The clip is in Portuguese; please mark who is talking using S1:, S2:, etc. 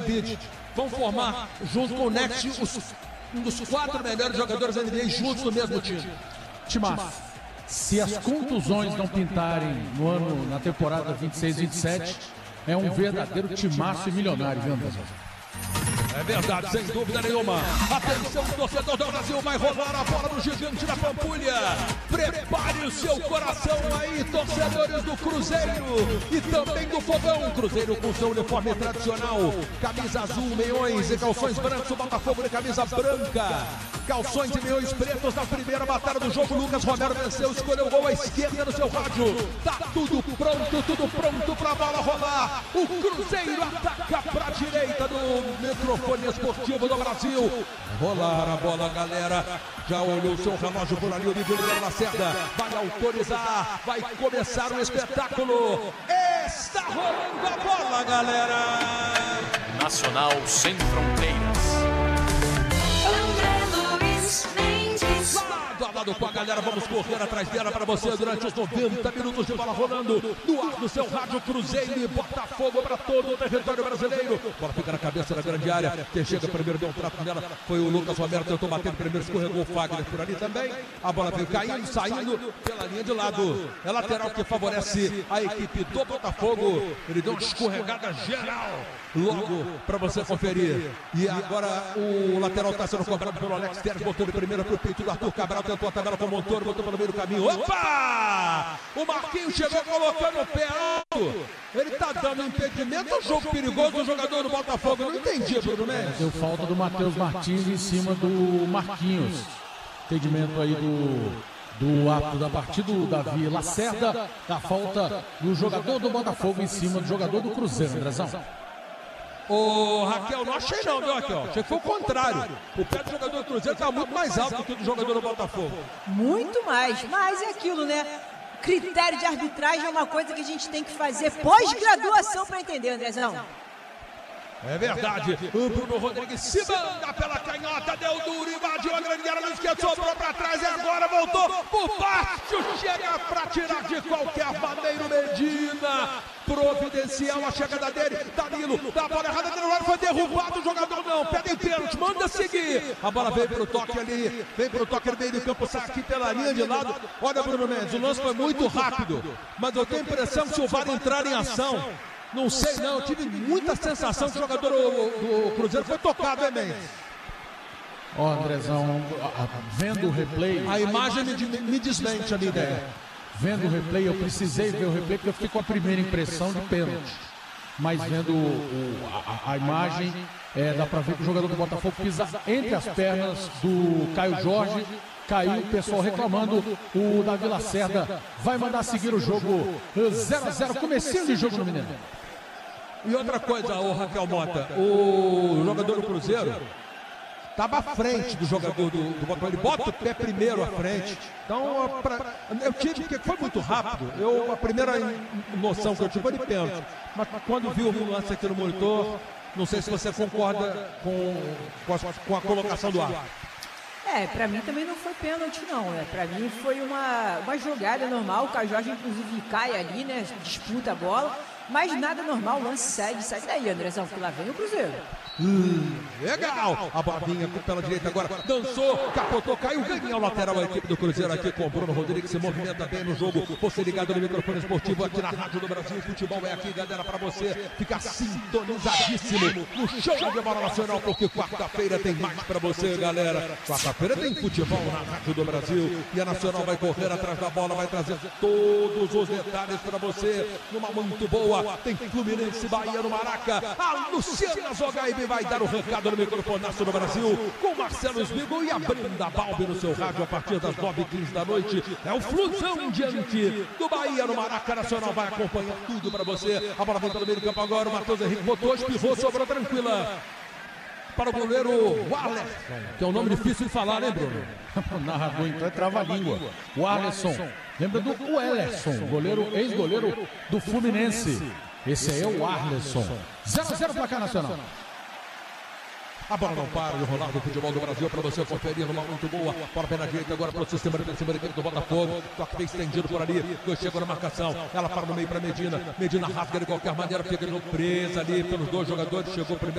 S1: Embiid vão formar, junto com o Next, um dos 4 melhores jogadores da NBA juntos no mesmo time.
S2: Timaço. Se as contusões não pintarem no ano, na temporada 26-27, é um verdadeiro timaço e milionário, viu, André?
S1: É verdade, sem dúvida nenhuma. Atenção, torcedor do Brasil, vai rolar a bola do gigante da Pampulha. Prepare o seu coração aí, torcedores do Cruzeiro e também do Fogão. Cruzeiro com seu uniforme tradicional, camisa azul, meiões e calções brancos. O Botafogo de camisa branca, calções e meiões pretos. Na primeira batalha do jogo, Lucas Romero venceu, escolheu o gol à esquerda no seu rádio. Tá tudo pronto pra bola rolar. O Cruzeiro ataca pra direita do microfone esportivo do Brasil. Rolar a bola, galera. Já olhou o seu relógio por ali, o Nível Lacerda vai autorizar, vai começar o espetáculo. Está rolando a bola, galera.
S3: Nacional sem fronteiras.
S1: Lado a lado com a galera, vamos correr atrás dela para você durante os 90 minutos de bola rolando no ar do seu rádio. Cruzeiro e Botafogo para todo o território brasileiro. Bola fica na cabeça da grande área. Quem chega primeiro, deu um trato nela, foi o Lucas Romero, tentou bater primeiro, escorregou o Fagner por ali também. A bola veio caindo, saindo pela linha de lado. É lateral que favorece a equipe do Botafogo. Ele deu uma escorregada geral logo para você conferir. E agora o lateral está sendo cobrado pelo Alex Telles, botou de primeira para o peito do Arthur Cabral, tentou a tabela com o Montoro, botou pelo meio do caminho. Opa! O Marquinhos chegou colocando o pé alto. Ele tá dando impedimento ao jogo perigoso do jogador do Botafogo. Eu não entendi, Bruno Mendes.
S2: Deu falta do Matheus Martins em cima do Marquinhos. Impedimento aí do árbitro da partida, o Davi Lacerda. Da falta do jogador do Botafogo em cima do jogador do Cruzeiro, Andrezão.
S1: Ô, Raquel, não achei não, viu, Raquel? Achei que foi o contrário. O pé do jogador do Cruzeiro tá muito mais alto do que o do jogador do Botafogo.
S4: Muito mais, mas é aquilo, né? Critério de arbitragem é uma coisa que a gente tem que fazer pós-graduação para entender, Andrezão.
S1: É verdade. O Bruno Rodrigues se manda pela canhota, deu duro, invadiu a grande área, no esquerdo, sobrou para trás e agora voltou por baixo, chega para tirar de qualquer maneira o Medina. Providencial a chegada dele, Danilo, dá a bola errada, foi derrubado o jogador, não, pede pênalti, manda seguir. A bola veio pro toque ali, vem pro toque no meio do campo, sai aqui pela linha de lado. Olha, Bruno Mendes, o lance foi muito rápido, mas eu tenho a impressão que se o VAR entrar em ação, não sei não, eu tive muita sensação que o jogador do Cruzeiro foi tocado, hein, Mendes?
S2: Ó, Andrezão, vendo o replay...
S1: A imagem me desmente a minha ideia.
S2: Vendo o replay, eu precisei ver o replay porque eu fiquei com a primeira impressão de pênalti. Mas vendo a imagem, dá pra ver que o jogador do Botafogo pisa entre as pernas do Caio Jorge. Caiu o pessoal reclamando, o Davi Lacerda vai mandar seguir o jogo 0-0, comecinho de jogo no Mineirão.
S1: E outra coisa, ô Raquel Mota, o jogador do Cruzeiro estava à frente do jogador do Botafogo, ele bota o pé primeiro à frente. Então, eu tive, porque foi muito rápido, a primeira noção que eu tive foi de pênalti. Mas quando vi o lance aqui no monitor, não sei se você concorda com a colocação do árbitro.
S4: Pra mim também não foi pênalti não, né? Pra mim foi uma jogada normal, o Caio Jorge inclusive cai ali, né? Disputa a bola, mas nada normal, o lance segue, sai daí, Andrezão, que lá vem o Cruzeiro.
S1: Legal! A bola vinha pela direita agora, dançou, capotou, caiu, ganha o lateral a equipe do Cruzeiro aqui com o Bruno Rodrigues, se movimenta bem no jogo. Você ligado no microfone esportivo aqui na Rádio do Brasil. Futebol é aqui, galera, pra você ficar sintonizadíssimo no show de bola nacional, porque quarta-feira tem mais pra você, galera. Quarta-feira tem futebol na Rádio do Brasil e a Nacional vai correr atrás da bola, vai trazer todos os detalhes pra você numa muito boa. Tem Fluminense, Bahia no Maraca. A Luciana Zogaib vai dar o recado no microfonaço do Brasil com Marcelo Smigo e a Brenda Balbi no seu rádio a partir das 9h15 da noite. É o Flusão diante do Bahia no Maraca. Nacional vai acompanhar tudo pra você. A bola vem pelo meio do campo agora. O Matheus Henrique botou, espirrou, sobrou tranquila para o goleiro Warler, que é um nome difícil de falar, né, Bruno?
S2: Narrador então é trava-língua. O Arleson. Lembra do Ellerson, ex-goleiro do Fluminense. Esse aí é o Arleson. 0-0 placar nacional.
S1: A bola não para de rolar do futebol do Brasil para você conferir numa muito boa. Bola pé na direita agora para o sistema defensivo da equipe do Botafogo. Toque bem estendido por ali. Dois chegam na marcação. Ela para no meio para Medina. Medina rasga de qualquer maneira. Fica presa ali pelos dois jogadores. Chegou primeiro.